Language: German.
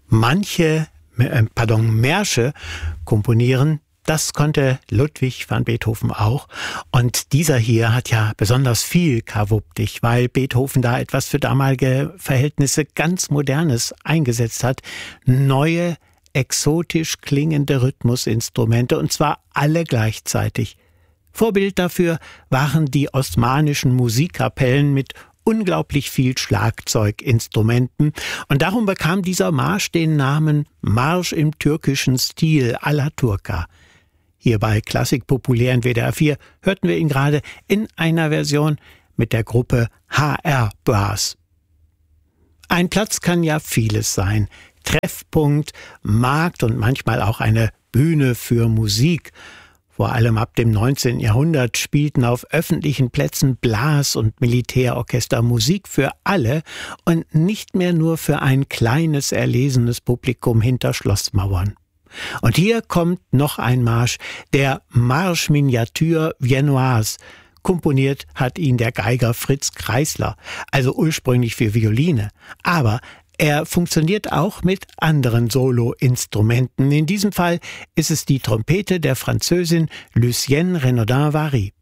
Märsche komponieren. Das konnte Ludwig van Beethoven auch. Und dieser hier hat ja besonders viel karwuptig, weil Beethoven da etwas für damalige Verhältnisse ganz Modernes eingesetzt hat. Neue, exotisch klingende Rhythmusinstrumente, und zwar alle gleichzeitig. Vorbild dafür waren die osmanischen Musikkapellen mit unglaublich viel Schlagzeuginstrumenten, und darum bekam dieser Marsch den Namen Marsch im türkischen Stil Alaturka. Hier bei Klassik populär in WDR 4 hörten wir ihn gerade in einer Version mit der Gruppe HR Brass. Ein Platz kann ja vieles sein. Treffpunkt, Markt und manchmal auch eine Bühne für Musik. Vor allem ab dem 19. Jahrhundert spielten auf öffentlichen Plätzen Blas- und Militärorchester Musik für alle und nicht mehr nur für ein kleines, erlesenes Publikum hinter Schlossmauern. Und hier kommt noch ein Marsch, der Marche Miniature Viennoise. Komponiert hat ihn der Geiger Fritz Kreisler, also ursprünglich für Violine. Aber er funktioniert auch mit anderen Solo-Instrumenten. In diesem Fall ist es die Trompete der Französin Lucienne Renaudin-Vary.